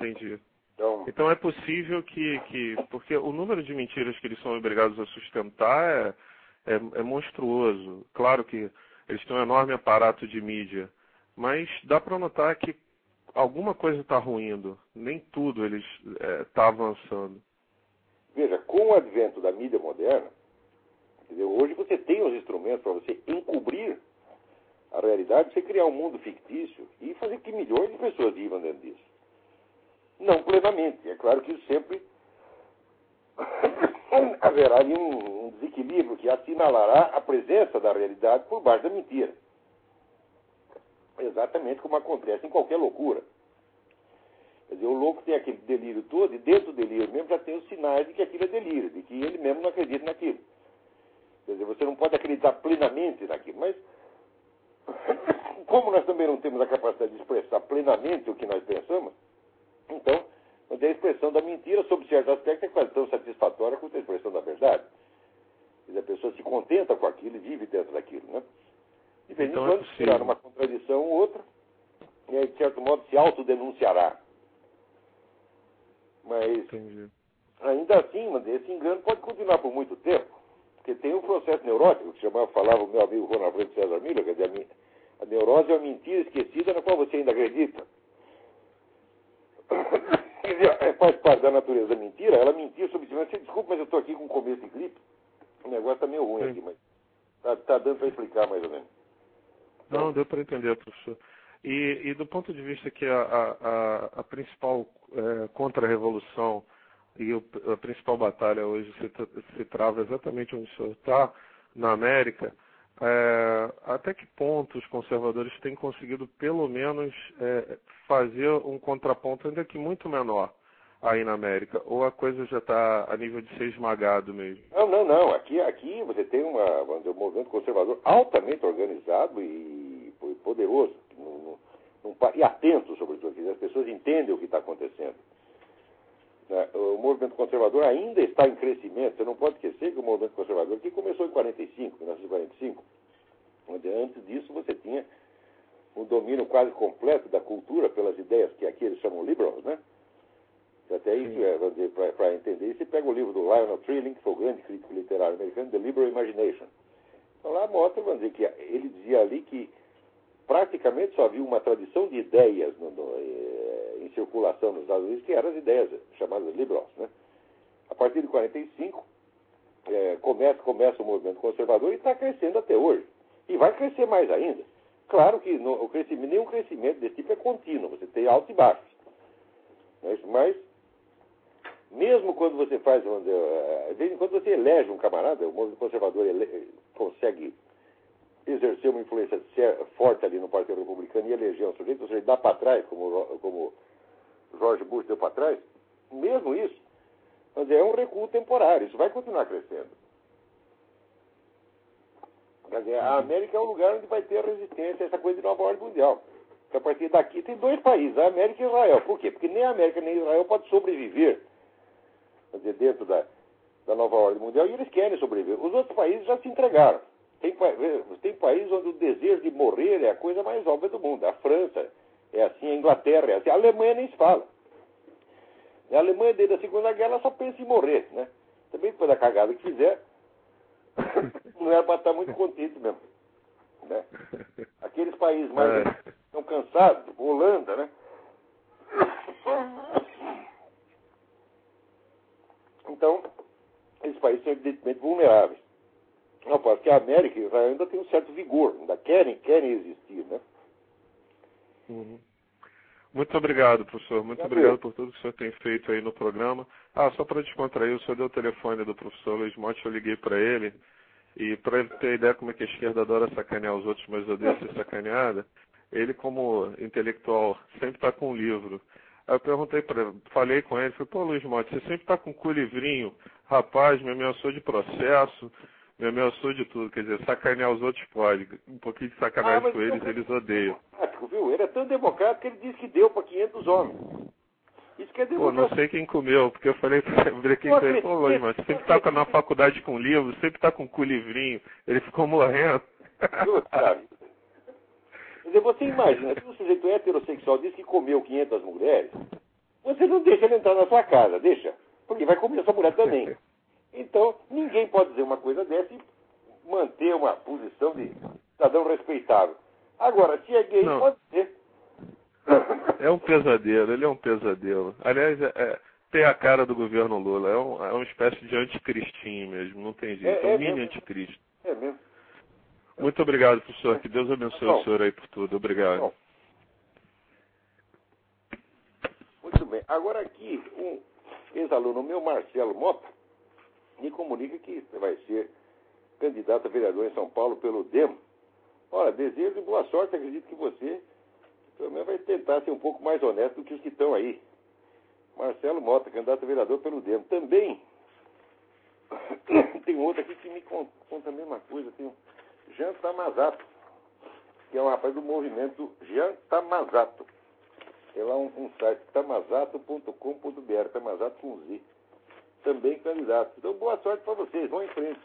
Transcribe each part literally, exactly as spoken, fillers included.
Entendi. Então, então é possível que, que... Porque o número de mentiras que eles são obrigados a sustentar é, é, é monstruoso. Claro que eles têm um enorme aparato de mídia, mas dá para notar que alguma coisa está ruindo. Nem tudo eles está é, avançando. veja, com o advento da mídia moderna, entendeu? Hoje você tem os instrumentos para você encobrir a realidade, você criar um mundo fictício e fazer que milhões de pessoas vivam dentro disso. Não plenamente. É claro que isso sempre haverá ali um, um desequilíbrio que assinalará a presença da realidade por baixo da mentira. Exatamente como acontece em qualquer loucura. Quer dizer, o louco tem aquele delírio todo, e dentro do delírio mesmo já tem os sinais de que aquilo é delírio, de que ele mesmo não acredita naquilo. Quer dizer, você não pode acreditar plenamente naquilo, mas como nós também não temos a capacidade de expressar plenamente o que nós pensamos, então, a expressão da mentira, sob certo aspecto, é quase tão satisfatória quanto a expressão da verdade. Quer dizer, a pessoa se contenta com aquilo e vive dentro daquilo, né? De vez em Então quando, é tirar uma contradição ou outra, e aí, de certo modo, se autodenunciará. Mas, Entendi. ainda assim, esse engano pode continuar por muito tempo, porque tem um processo neurótico, que chamava, falava o meu amigo Ronald César Miller, quer dizer, a, a neurose é uma mentira esquecida na qual você ainda acredita. Quer dizer, faz parte da natureza da mentira, ela mentiu sobre si. Você desculpa, mas eu estou aqui com começo de clipe, o negócio está meio ruim Sim. aqui, mas está tá dando para explicar mais ou menos. Não, deu para entender, professor. E, e do ponto de vista que a, a, a principal é, contra-revolução e o, a principal batalha hoje se, se trava exatamente onde o senhor está, na América, é, até que ponto os conservadores têm conseguido, pelo menos, é, fazer um contraponto, ainda que muito menor, aí na América? Ou a coisa já está a nível de ser esmagado mesmo? Não, não, não. Aqui, aqui você tem uma, vamos dizer, um movimento conservador altamente organizado e poderoso. Num, num, e atento, sobretudo. As pessoas entendem o que está acontecendo. O movimento conservador ainda está em crescimento. Você não pode esquecer que o movimento conservador aqui começou em quarenta e cinco, mil novecentos e quarenta e cinco. Onde antes disso você tinha um domínio quase completo da cultura pelas ideias que aqui eles chamam liberals, né? Até isso, é, vamos dizer, para entender isso, você pega o livro do Lionel Trilling, que foi o grande crítico literário americano, The Liberal Imagination. Então lá mostra, vamos dizer, que ele dizia ali que praticamente só havia uma tradição de ideias no, no, em circulação nos Estados Unidos, que eram as ideias chamadas liberals, né? A partir de quarenta e cinco, é, começa, começa o movimento conservador e está crescendo até hoje. E vai crescer mais ainda. Claro que no, o crescimento, nenhum crescimento desse tipo é contínuo, você tem altos e baixos. Mas, mas mesmo quando você faz, vamos dizer, de vez em quando você elege um camarada, o movimento conservador ele, consegue exercer uma influência forte ali no Partido Republicano e eleger um sujeito, ou seja, dá para trás, como, como George Bush deu para trás, mesmo isso, vamos dizer, é um recuo temporário, isso vai continuar crescendo. Quer dizer, a América é um lugar onde vai ter a resistência a essa coisa de nova ordem mundial. A partir daqui tem dois países, a América e Israel. Por quê? Porque nem a América nem Israel pode sobreviver, quer dizer, dentro da, da nova ordem mundial, e eles querem sobreviver. Os outros países já se entregaram. Tem, tem países onde o desejo de morrer é a coisa mais óbvia do mundo. A França é assim, a Inglaterra é assim, a Alemanha nem se fala. A Alemanha, desde a Segunda Guerra, só pensa em morrer, né? Também depois da cagada que fizer, não era para estar muito contente mesmo. Né? Aqueles países mais é. estão cansados, tipo Holanda, né? Então, esses países são evidentemente vulneráveis. Não, porque a América e Israel ainda tem um certo vigor, ainda querem, querem existir, né? Uhum. Muito obrigado, professor. Muito obrigado por tudo que o senhor tem feito aí no programa. Ah, só para descontrair, o senhor deu o telefone do professor Luiz Motti, eu liguei para ele. E para ele ter ideia como é que a esquerda adora sacanear os outros, mas odeia ser sacaneada, ele, como intelectual, sempre está com um livro. Aí eu perguntei para ele, falei com ele, falei, pô, Luiz Motti, você sempre está com cu livrinho? Rapaz, me ameaçou de processo, me ameaçou de tudo. Quer dizer, sacanear os outros pode. Um pouquinho de sacanagem ah, com eles, eles odeiam. Viu? Ele é tão democrático que ele disse que deu para quinhentos homens. Isso que é Pô, não sei quem comeu, porque eu falei pra ele, pô, Luiz, mas você sempre tá na faculdade com livro, sempre tá com cu livrinho. Ele ficou morrendo. Sabe? Quer dizer, você imagina, se o sujeito heterossexual diz que comeu quinhentas mulheres, você você não deixa ele entrar na sua casa, deixa. Porque vai comer sua mulher também. Então, ninguém pode dizer uma coisa dessa e manter uma posição de cidadão respeitável. Agora, se é gay, não. Pode ser. É um pesadelo, ele é um pesadelo. Aliás, é, é, tem a cara do governo Lula, é, um, é uma espécie de anticristinho mesmo, não tem jeito, é, é, é um mini anticristo. É mesmo. Muito obrigado, professor, que Deus abençoe Bom, o senhor aí por tudo, obrigado. Bom. Muito bem, agora aqui, um ex-aluno meu, Marcelo Mota, me comunica que vai ser candidato a vereador em São Paulo pelo DEM. Olha, desejo boa sorte, acredito que você pelo menos vai tentar ser um pouco mais honesto do que os que estão aí. Marcelo Mota, candidato a vereador pelo DEM. Também tem outro aqui que me conta a mesma coisa, tem o Jean Tamazato, que é um rapaz do movimento Jean Tamazato. É lá um, um site, tamazato ponto com ponto b r, Tamazato com Z. Também candidato. Então, boa sorte para vocês, vão em frente.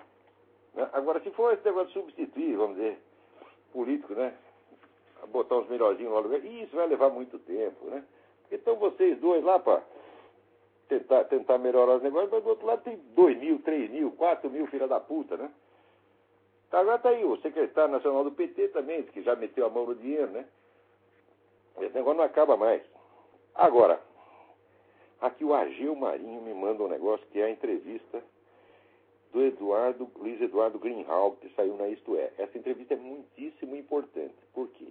Né? Agora, se for esse negócio de substituir, vamos dizer, político, né? Botar uns melhorzinhos lá no lugar, isso vai levar muito tempo, né? Então, vocês dois lá para tentar, tentar melhorar os negócios, mas do outro lado tem dois mil, três mil, quatro mil filha da puta, né? Agora tá aí o secretário nacional do P T também, que já meteu a mão no dinheiro, né? Esse negócio não acaba mais. Agora, aqui o Ageu Marinho me manda um negócio que é a entrevista do Eduardo, Luiz Eduardo Greenhalgh, que saiu na Isto É. Essa entrevista é muitíssimo importante. Por quê?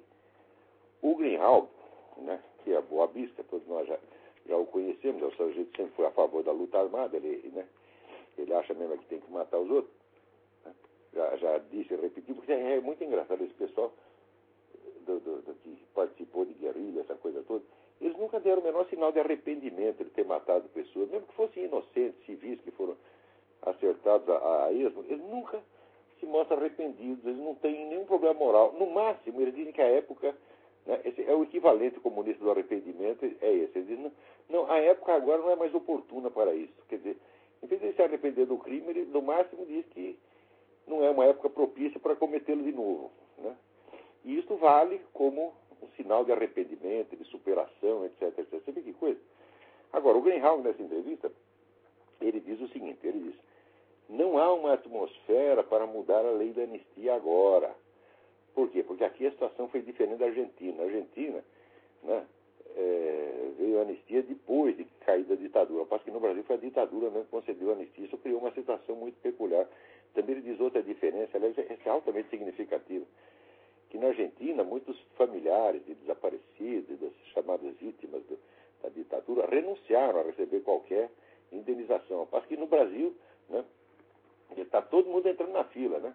O Greenhalgh, né, que é boabista, todos nós já, já o conhecemos, é o sujeito que sempre foi a favor da luta armada, ele, né, ele acha mesmo que tem que matar os outros. Né? Já, já disse e repetiu, porque é, é muito engraçado esse pessoal do, do, do, que participou de guerrilha, essa coisa toda. Eles nunca deram o menor sinal de arrependimento de ter matado pessoas, mesmo que fossem inocentes, civis que foram acertados a, a esmo, eles nunca se mostram arrependidos, eles não têm nenhum problema moral. No máximo, eles dizem que a época, né, esse é o equivalente comunista do arrependimento, é esse. Eles dizem, não, não, a época agora não é mais oportuna para isso. Quer dizer, em vez de se arrepender do crime, ele no máximo diz que não é uma época propícia para cometê-lo de novo. Né? E isso vale como um sinal de arrependimento, de superação, etc, etcétera. Você vê que coisa? Agora, o Greenhalgh, nessa entrevista, ele diz o seguinte, ele diz, não há uma atmosfera para mudar a lei da anistia agora. Por quê? Porque aqui a situação foi diferente da Argentina. Na Argentina, né, é, veio a anistia depois de cair da ditadura. Parece que no Brasil foi a ditadura mesmo que concedeu a anistia. Isso criou uma situação muito peculiar. Também ele diz outra diferença, aliás, é altamente significativa, que na Argentina muitos familiares de desaparecidos, das chamadas vítimas do, da ditadura, renunciaram a receber qualquer indenização. Parece que no Brasil, né, está todo mundo entrando na fila, né?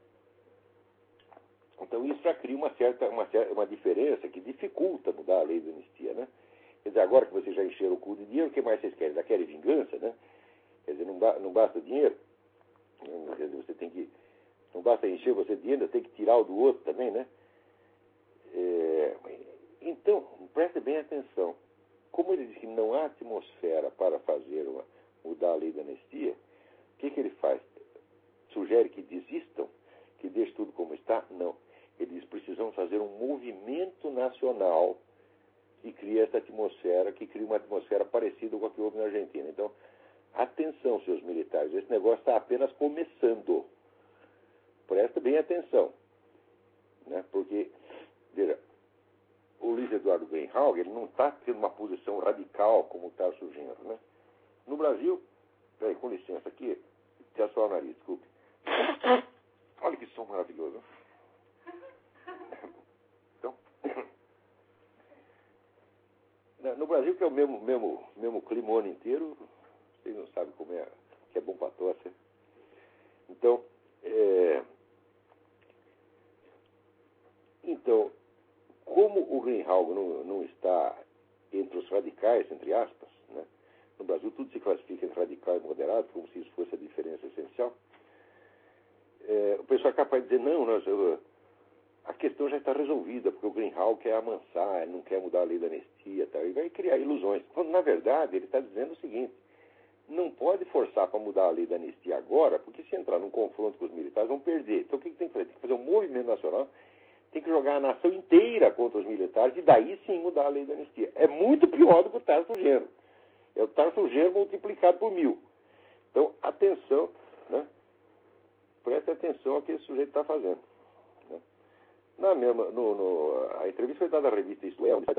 Então isso já cria uma certa, uma certa uma diferença que dificulta mudar a lei da anistia, né? Quer dizer, agora que vocês já encheram o cu de dinheiro, o que mais vocês querem? Já querem vingança, né? Quer dizer, não, ba não basta dinheiro. Quer dizer, você tem que, não basta encher você de dinheiro, tem que tirar o do outro também, né? É, então, preste bem atenção. Como ele diz que não há atmosfera para fazer uma, mudar a lei da anistia, o que, que ele faz? Sugere que desistam, que deixe tudo como está? Não. Ele diz, precisamos fazer um movimento nacional que crie essa atmosfera, que crie uma atmosfera parecida com a que houve na Argentina. Então, atenção, seus militares, esse negócio está apenas começando. Presta bem atenção. Né? Porque, veja, o Luiz Eduardo Greenhalgh, ele não está tendo uma posição radical como está surgindo. Né? No Brasil, peraí, com licença aqui, deixa eu assoar o nariz, desculpe. Olha que som maravilhoso. Então, no Brasil, que é o mesmo, mesmo, mesmo clima o ano inteiro, vocês não sabem como é, que é bom para tosse. Então, é, então, como o Greenhalgh não, não está entre os radicais, entre aspas, né? No Brasil tudo se classifica entre radical e moderado, como se isso fosse a diferença essencial. É, o pessoal é capaz de dizer, não, nós, eu, a questão já está resolvida, porque o Greenhalgh quer amansar, ele não quer mudar a lei da anistia, tá? E vai criar ilusões. Quando, na verdade, ele está dizendo o seguinte, não pode forçar para mudar a lei da anistia agora, porque se entrar num confronto com os militares, vão perder. Então, o que, que tem que fazer? Tem que fazer um movimento nacional tem que jogar a nação inteira contra os militares e daí sim mudar a lei da anistia. É muito pior do que o Tarso Genro. É o Tarso Genro multiplicado por mil. Então, atenção, né? Preste atenção ao que esse sujeito está fazendo. Né? Na mesma, no, no, a entrevista foi dada à revista Isto É, onde